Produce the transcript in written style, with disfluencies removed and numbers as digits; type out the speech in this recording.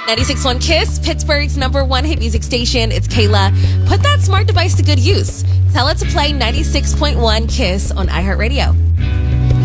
96.1 Kiss, Pittsburgh's #1 hit music station. It's Kayla. Put that smart device to good use. Tell it to play 96.1 Kiss on iHeartRadio.